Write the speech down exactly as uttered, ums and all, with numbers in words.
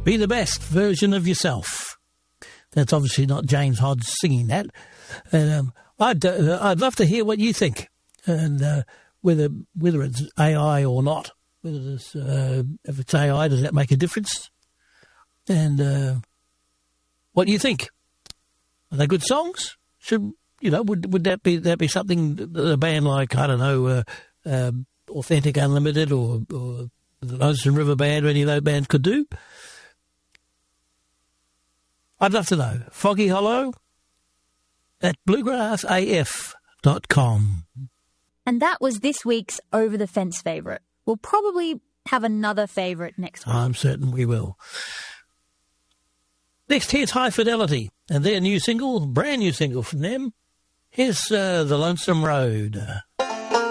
Be the best version of yourself. That's obviously not James Hodge singing that. And um, I'd uh, I'd love to hear what you think, and uh, whether whether it's A I or not. Whether it's, uh, if it's A I, does that make a difference? And uh, what do you think? Are they good songs? Should you know? Would would that be that be something that a band like, I don't know, uh, um, Authentic Unlimited or, or the Lonesome River Band or any of those bands could do? I'd love to know. Foggy Hollow at bluegrass A F dot com. And that was this week's Over the Fence favourite. We'll probably have another favourite next week. I'm certain we will. Next, here's High Fidelity and their new single, brand new single from them. Here's uh, The Lonesome Road.